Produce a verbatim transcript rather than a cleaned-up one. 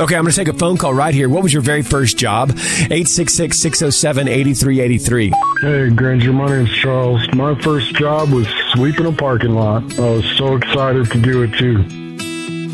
Okay, I'm going to take a phone call right here. What was your very first job? eight six six, six oh seven, eight three eight three. Hey, Granger, my name's Charles. My first job was sweeping a parking lot. I was so excited to do it, too.